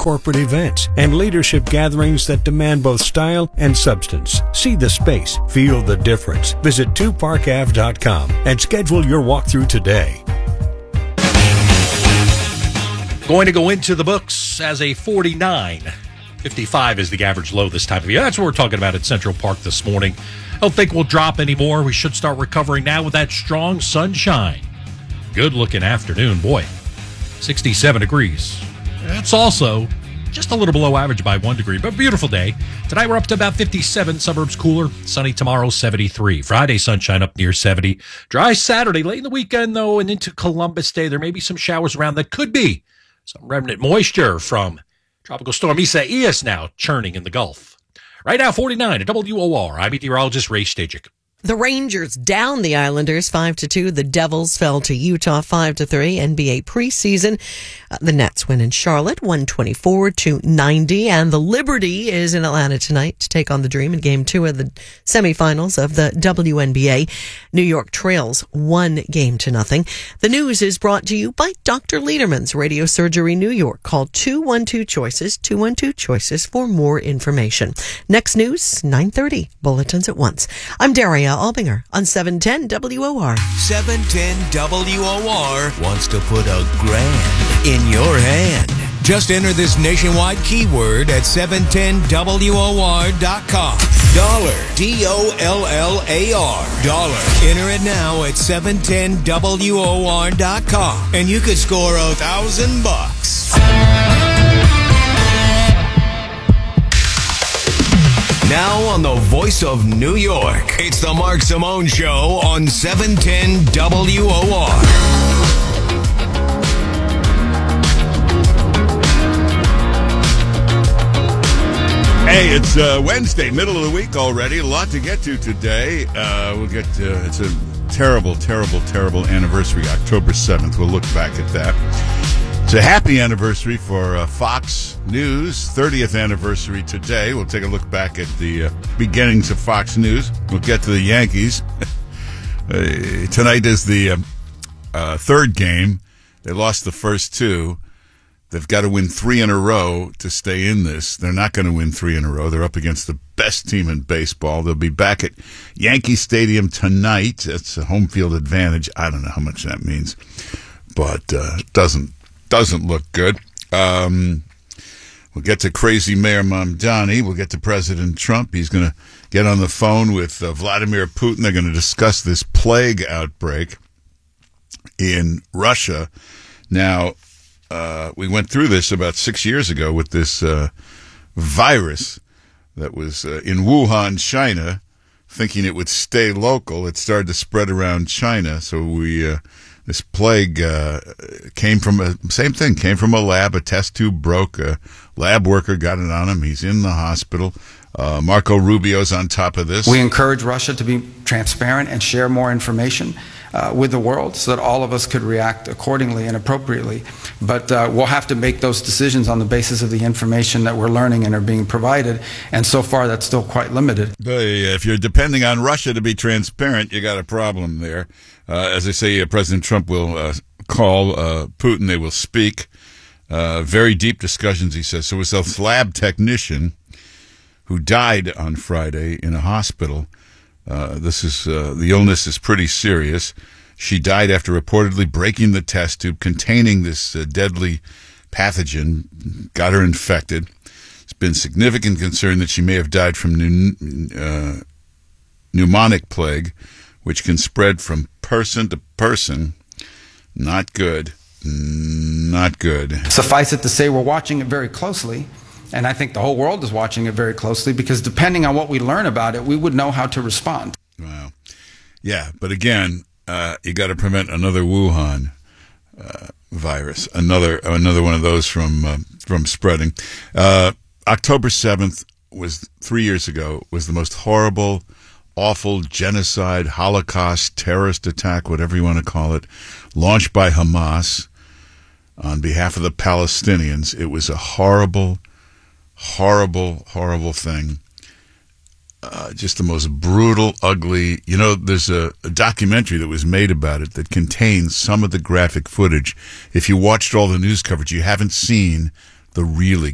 corporate events and leadership gatherings that demand both style and substance. See the space, feel the difference. Visit 2parkave.com and schedule your walkthrough today. Going to go into the books as a 49. 55 is the average low this time of year. That's what we're talking about at Central Park this morning. I don't think we'll drop anymore. We should start recovering now with that strong sunshine. Good looking afternoon. Boy, 67 degrees. That's also just a little below average by 1 degree, but beautiful day. Tonight we're up to about 57, suburbs cooler. Sunny tomorrow, 73. Friday, sunshine up near 70. Dry Saturday, late in the weekend, though, and into Columbus Day. There may be some showers around that could be some remnant moisture from Tropical Storm Isaias now churning in the Gulf. Right now, 49 at WOR. I'm meteorologist Ray Stajic. The Rangers down the Islanders 5-2. The Devils fell to Utah 5-3. NBA preseason. The Nets win in Charlotte 124-90. And the Liberty is in Atlanta tonight to take on the Dream in Game 2 of the semifinals of the WNBA. New York trails 1-0. The news is brought to you by Dr. Lederman's Radio Surgery New York. Call 212-CHOICES, 212-CHOICES for more information. Next news, 9:30. Bulletins at once. I'm Daria Albinger on 710 WOR. 710 WOR wants to put $1,000 in your hand. Just enter this nationwide keyword at 710WOR.com. Dollar. DOLLAR. Dollar. Enter it now at 710WOR.com and you could score $1,000. Now on the voice of New York, it's the Mark Simone Show on 710 WOR. Hey, it's Wednesday, middle of the week already. A lot to get to today. We'll get to, it's a terrible, terrible, terrible anniversary, October 7th. We'll look back at that. It's a happy anniversary for Fox News, 30th anniversary today. We'll take a look back at the beginnings of Fox News. We'll get to the Yankees. Tonight is the third game. They lost the first two. They've got to win 3 in a row to stay in this. They're not going to win 3 in a row. They're up against the best team in baseball. They'll be back at Yankee Stadium tonight. That's a home field advantage. I don't know how much that means, but doesn't look good. We'll get to crazy Mayor Mamdani. We'll get to President Trump. He's going to get on the phone with Vladimir Putin. They're going to discuss this plague outbreak in Russia. Now, we went through this about 6 years ago with this virus that was in Wuhan, China, thinking it would stay local. It started to spread around China, so this plague came from a lab. A test tube broke. A lab worker got it on him. He's in the hospital. Marco Rubio's on top of this. We encourage Russia to be transparent and share more information with the world so that all of us could react accordingly and appropriately. But we'll have to make those decisions on the basis of the information that we're learning and are being provided. And so far, that's still quite limited. If you're depending on Russia to be transparent, you got a problem there. As I say, President Trump will call Putin. They will speak. Very deep discussions, he says. So it was a lab technician who died on Friday in a hospital. The illness is pretty serious. She died after reportedly breaking the test tube containing this deadly pathogen, got her infected. There's been significant concern that she may have died from pneumonic plague, which can spread from person to person. Not good. Not good. Suffice it to say, we're watching it very closely. And I think the whole world is watching it very closely because depending on what we learn about it, we would know how to respond. Wow. Yeah, but again, you got to prevent another Wuhan virus, another one of those from spreading. October 7th was 3 years ago. Was the most horrible, awful genocide, Holocaust, terrorist attack, whatever you want to call it, launched by Hamas on behalf of the Palestinians. It was a horrible, horrible, horrible thing. Just the most brutal, ugly. You know, there's a documentary that was made about it that contains some of the graphic footage. If you watched all the news coverage, you haven't seen the really